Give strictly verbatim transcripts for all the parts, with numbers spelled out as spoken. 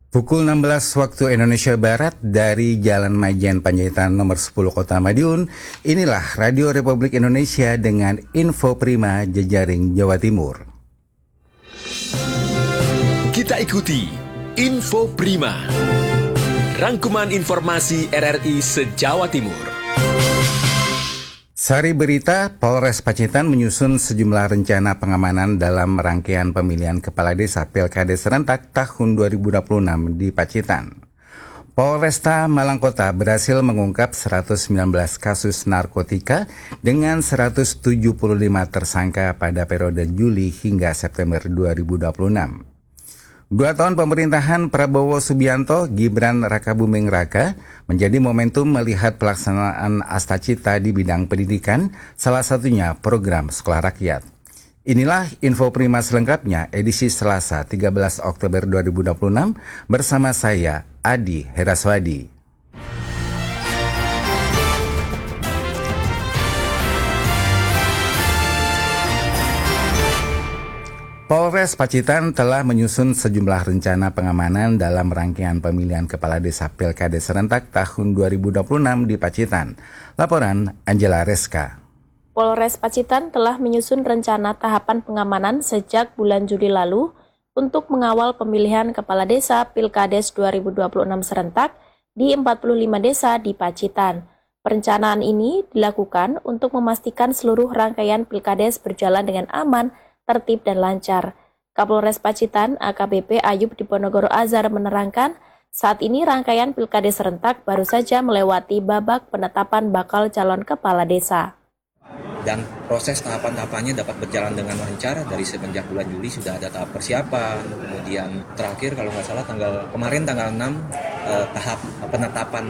Pukul enam belas waktu Indonesia Barat dari Jalan Majen Panjaitan nomor sepuluh Kota Madiun, inilah Radio Republik Indonesia dengan Info Prima Jejaring Jawa Timur. Kita ikuti Info Prima, rangkuman informasi R R I se-Jawa Timur. Sari berita, Polres Pacitan menyusun sejumlah rencana pengamanan dalam rangkaian pemilihan Kepala Desa Pilkada serentak tahun dua ribu dua puluh enam di Pacitan. Polresta Malang Kota berhasil mengungkap seratus sembilan belas kasus narkotika dengan seratus tujuh puluh lima tersangka pada periode Juli hingga September dua ribu dua puluh enam. Dua tahun pemerintahan Prabowo Subianto, Gibran Rakabuming Raka menjadi momentum melihat pelaksanaan Astacita di bidang pendidikan, salah satunya program Sekolah Rakyat. Inilah Info Prima selengkapnya edisi Selasa tiga belas Oktober dua ribu dua puluh enam bersama saya, Adi Heraswadi. Polres Pacitan telah menyusun sejumlah rencana pengamanan dalam rangkaian pemilihan Kepala Desa Pilkada serentak tahun dua ribu dua puluh enam di Pacitan. Laporan Angela Reska. Polres Pacitan telah menyusun rencana tahapan pengamanan sejak bulan Juli lalu untuk mengawal pemilihan Kepala Desa Pilkades dua ribu dua puluh enam serentak di empat puluh lima desa di Pacitan. Perencanaan ini dilakukan untuk memastikan seluruh rangkaian Pilkades berjalan dengan aman, tertib dan lancar. Kapolres Pacitan A K B P Ayub Diponegoro Azhar menerangkan, saat ini rangkaian Pilkades serentak baru saja melewati babak penetapan bakal calon kepala desa. Dan proses tahapan-tahapannya dapat berjalan dengan lancar dari semenjak bulan Juli sudah ada tahap persiapan, kemudian terakhir kalau nggak salah tanggal kemarin tanggal enam eh, tahap penetapan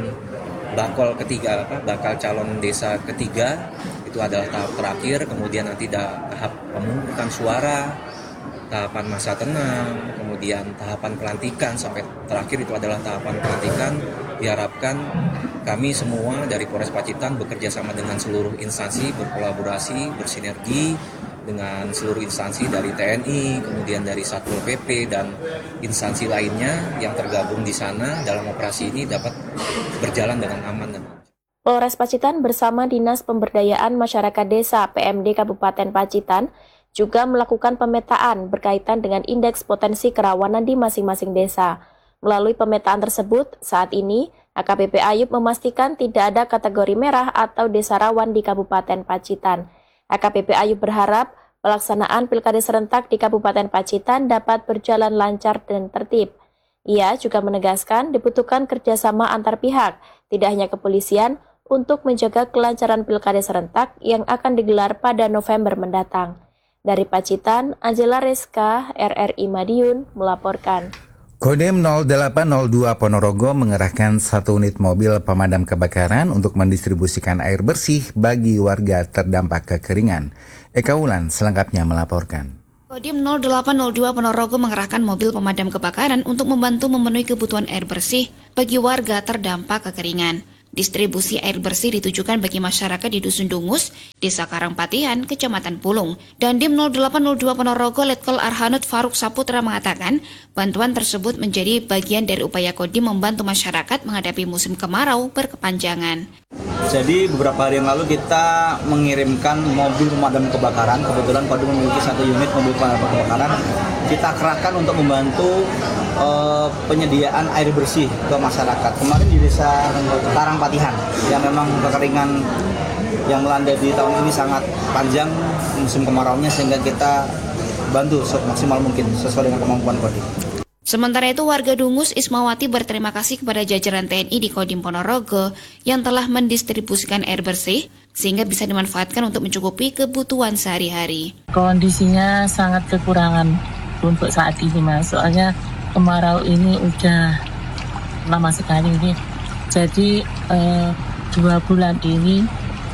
bakal ketiga apa bakal calon desa ketiga. Itu adalah tahap terakhir, kemudian nanti tahap pemungutan suara, tahapan masa tenang, kemudian tahapan pelantikan, sampai terakhir itu adalah tahapan pelantikan. Diharapkan kami semua dari Polres Pacitan bekerja sama dengan seluruh instansi, berkolaborasi, bersinergi dengan seluruh instansi dari T N I, kemudian dari Satpol P P dan instansi lainnya yang tergabung di sana dalam operasi ini dapat berjalan dengan aman dan lancar. Polres Pacitan bersama Dinas Pemberdayaan Masyarakat Desa P M D Kabupaten Pacitan juga melakukan pemetaan berkaitan dengan indeks potensi kerawanan di masing-masing desa. Melalui pemetaan tersebut, saat ini A K B P Ayub memastikan tidak ada kategori merah atau desa rawan di Kabupaten Pacitan. A K B P Ayub berharap pelaksanaan Pilkada serentak di Kabupaten Pacitan dapat berjalan lancar dan tertib. Ia juga menegaskan dibutuhkan kerjasama antar pihak, tidak hanya kepolisian, untuk menjaga kelancaran Pilkada serentak yang akan digelar pada November mendatang. Dari Pacitan, Angela Reska, R R I Madiun, melaporkan. Kodim nol delapan nol dua Ponorogo mengerahkan satu unit mobil pemadam kebakaran untuk mendistribusikan air bersih bagi warga terdampak kekeringan. Eka Wulan selengkapnya melaporkan. Kodim nol delapan nol dua Ponorogo mengerahkan mobil pemadam kebakaran untuk membantu memenuhi kebutuhan air bersih bagi warga terdampak kekeringan. Distribusi air bersih ditujukan bagi masyarakat di Dusun Dungus, Desa Karangpatihan, Kecamatan Pulung. Dan Dim nol delapan nol dua Ponorogo Letkol Arhanud Faruk Saputra mengatakan, bantuan tersebut menjadi bagian dari upaya Kodim membantu masyarakat menghadapi musim kemarau berkepanjangan. Jadi beberapa hari yang lalu kita mengirimkan mobil pemadam kebakaran. Kebetulan Kodim memiliki satu unit mobil pemadam kebakaran. Kita kerahkan untuk membantu uh, penyediaan air bersih ke masyarakat. Kemarin di Desa Karangpatihan yang memang kekeringan yang melanda di tahun ini sangat panjang musim kemaraunya, sehingga kita bantu semaksimal mungkin sesuai dengan kemampuan Kodim. Sementara itu, warga Dungus Ismawati berterima kasih kepada jajaran T N I di Kodim Ponorogo yang telah mendistribusikan air bersih sehingga bisa dimanfaatkan untuk mencukupi kebutuhan sehari-hari. Kondisinya sangat kekurangan untuk saat ini, Mas. Soalnya kemarau ini udah lama sekali ini. Jadi eh, dua bulan ini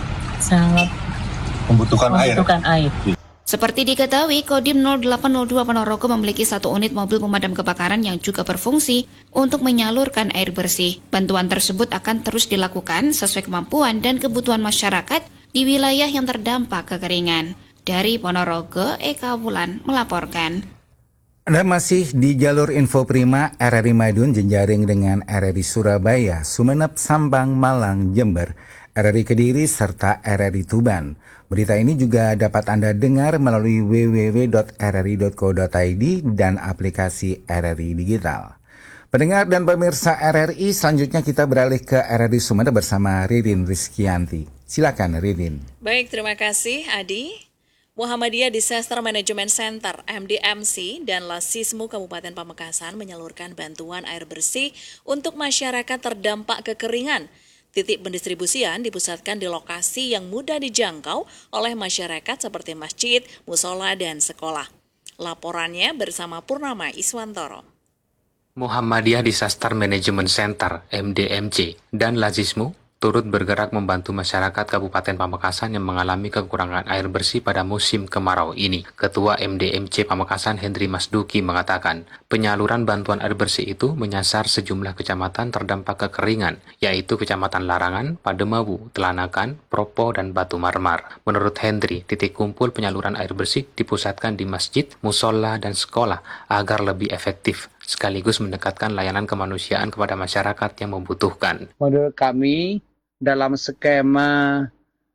sangat membutuhkan, membutuhkan air. air. Seperti diketahui, Kodim nol delapan nol dua Ponorogo memiliki satu unit mobil pemadam kebakaran yang juga berfungsi untuk menyalurkan air bersih. Bantuan tersebut akan terus dilakukan sesuai kemampuan dan kebutuhan masyarakat di wilayah yang terdampak kekeringan. Dari Ponorogo, Eka Wulan melaporkan. Anda masih di jalur Info Prima R R I Madiun jenjaring dengan R R I Surabaya, Sumeneb, Sampang, Malang, Jember, R R I Kediri, serta R R I Tuban. Berita ini juga dapat Anda dengar melalui w w w dot r r i dot co dot i d dan aplikasi R R I Digital. Pendengar dan pemirsa R R I, selanjutnya kita beralih ke R R I Sumeneb bersama Ririn Rizkyanti. Silakan Ririn. Baik, terima kasih Adi. Muhammadiyah Disaster Management Center M D M C dan Lasismu Kabupaten Pamekasan menyalurkan bantuan air bersih untuk masyarakat terdampak kekeringan. Titik pendistribusian dipusatkan di lokasi yang mudah dijangkau oleh masyarakat seperti masjid, musola, dan sekolah. Laporannya bersama Purnama Iswantoro. Muhammadiyah Disaster Management Center M D M C dan Lasismu turut bergerak membantu masyarakat Kabupaten Pamekasan yang mengalami kekurangan air bersih pada musim kemarau ini. Ketua M D M C Pamekasan Hendri Masduki mengatakan, penyaluran bantuan air bersih itu menyasar sejumlah kecamatan terdampak kekeringan, yaitu Kecamatan Larangan, Pademawu, Telanakan, Propo, dan Batu Marmar. Menurut Hendri, titik kumpul penyaluran air bersih dipusatkan di masjid, musola, dan sekolah agar lebih efektif, sekaligus mendekatkan layanan kemanusiaan kepada masyarakat yang membutuhkan. Menurut kami, dalam skema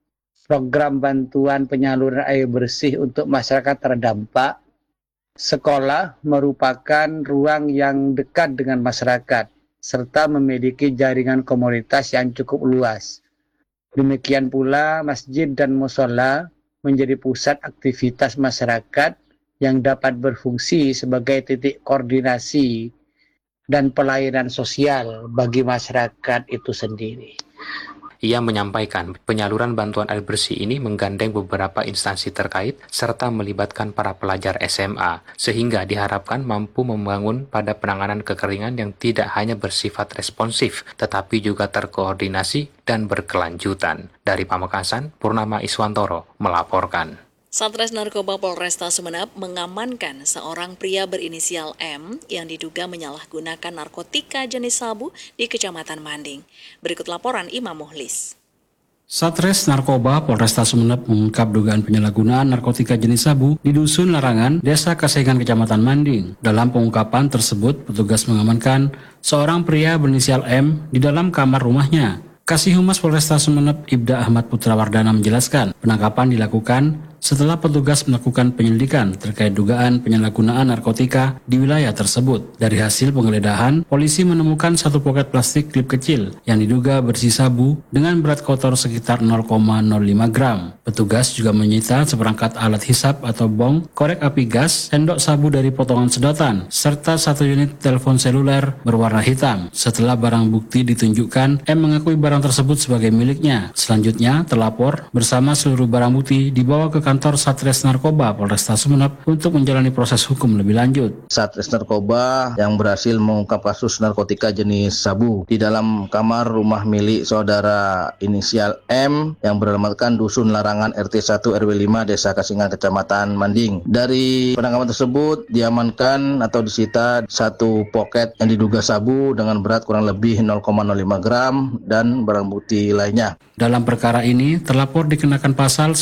program bantuan penyaluran air bersih untuk masyarakat terdampak, sekolah merupakan ruang yang dekat dengan masyarakat, serta memiliki jaringan komunitas yang cukup luas. Demikian pula masjid dan musola menjadi pusat aktivitas masyarakat yang dapat berfungsi sebagai titik koordinasi dan pelayanan sosial bagi masyarakat itu sendiri. Ia menyampaikan penyaluran bantuan air bersih ini menggandeng beberapa instansi terkait serta melibatkan para pelajar S M A, sehingga diharapkan mampu membangun pada penanganan kekeringan yang tidak hanya bersifat responsif, tetapi juga terkoordinasi dan berkelanjutan. Dari Pamekasan, Purnama Iswantoro melaporkan. Satres Narkoba Polresta Sumeneb mengamankan seorang pria berinisial M yang diduga menyalahgunakan narkotika jenis sabu di Kecamatan Manding. Berikut laporan Imam Muhlis. Satres Narkoba Polresta Sumeneb mengungkap dugaan penyalahgunaan narkotika jenis sabu di Dusun Larangan, Desa Kasengan, Kecamatan Manding. Dalam pengungkapan tersebut, petugas mengamankan seorang pria berinisial M di dalam kamar rumahnya. Kasih Humas Polresta Sumeneb Ibda Ahmad Putrawardana menjelaskan, penangkapan dilakukan setelah petugas melakukan penyelidikan terkait dugaan penyalahgunaan narkotika di wilayah tersebut. Dari hasil penggeledahan, polisi menemukan satu poket plastik klip kecil yang diduga berisi sabu dengan berat kotor sekitar nol koma nol lima gram. Petugas juga menyita seperangkat alat hisap atau bong, korek api gas, sendok sabu dari potongan sedotan, serta satu unit telepon seluler berwarna hitam. Setelah barang bukti ditunjukkan, M mengakui barang tersebut sebagai miliknya. Selanjutnya, terlapor bersama seluruh barang bukti dibawa ke kantor Satres Narkoba Polresta Sumeneb untuk menjalani proses hukum lebih lanjut. Satres Narkoba yang berhasil mengungkap kasus narkotika jenis sabu di dalam kamar rumah milik saudara inisial M yang beralamatkan Dusun Larangan R T satu R W lima Desa Kasengan Kecamatan Manding. Dari penangkapan tersebut diamankan atau disita satu poket yang diduga sabu dengan berat kurang lebih nol koma nol lima gram dan barang bukti lainnya. Dalam perkara ini, terlapor dikenakan pasal